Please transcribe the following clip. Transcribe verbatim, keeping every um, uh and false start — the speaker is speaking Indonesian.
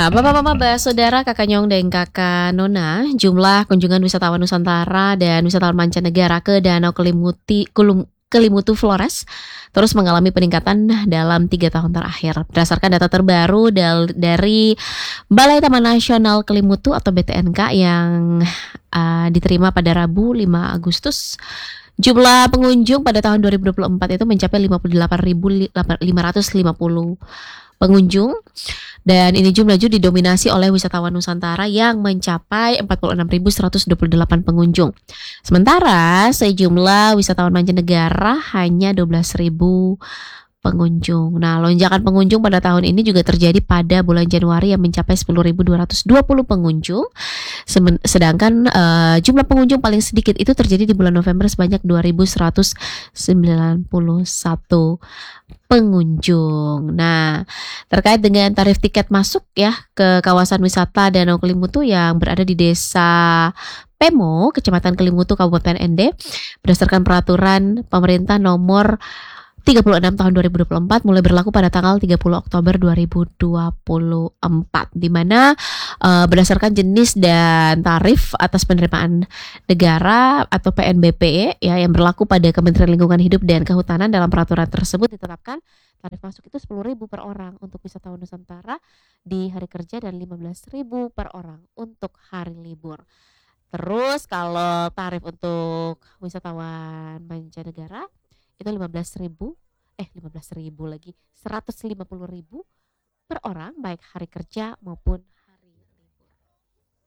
Nah, Bapak Mama, Saudara, Kakak Nyong dan Kakak Nona, jumlah kunjungan wisatawan Nusantara dan wisatawan mancanegara ke Danau Kelimuti, Kulum, Kelimutu Flores terus mengalami peningkatan dalam tiga tahun terakhir. Berdasarkan data terbaru dal- dari Balai Taman Nasional Kelimutu atau B T N K yang uh, diterima pada Rabu lima Agustus, jumlah pengunjung pada tahun dua ribu dua puluh empat itu mencapai lima puluh delapan ribu lima ratus lima puluh pengunjung. Dan ini jumlah itu didominasi oleh wisatawan Nusantara yang mencapai empat puluh enam ribu seratus dua puluh delapan pengunjung. Sementara sejumlah wisatawan mancanegara hanya dua belas ribu pengunjung. Nah, lonjakan pengunjung pada tahun ini juga terjadi pada bulan Januari yang mencapai sepuluh ribu dua ratus dua puluh pengunjung. Semen- sedangkan uh, jumlah pengunjung paling sedikit itu terjadi di bulan November sebanyak dua ribu seratus sembilan puluh satu pengunjung. Nah, terkait dengan tarif tiket masuk ya ke kawasan wisata Danau Kelimutu yang berada di Desa Pemo, Kecamatan Kelimutu, Kabupaten N D, berdasarkan peraturan pemerintah nomor tiga puluh enam tahun dua ribu dua puluh empat mulai berlaku pada tanggal tiga puluh Oktober dua ribu dua puluh empat, di mana uh, berdasarkan jenis dan tarif atas penerimaan negara atau P N B P ya yang berlaku pada Kementerian Lingkungan Hidup dan Kehutanan. Dalam peraturan tersebut ditetapkan tarif masuk itu sepuluh ribu per orang untuk wisatawan Nusantara di hari kerja dan lima belas ribu per orang untuk hari libur. Terus kalau tarif untuk wisatawan mancanegara itu lima belas ribu, eh lima belas ribu lagi, seratus lima puluh ribu per orang baik hari kerja maupun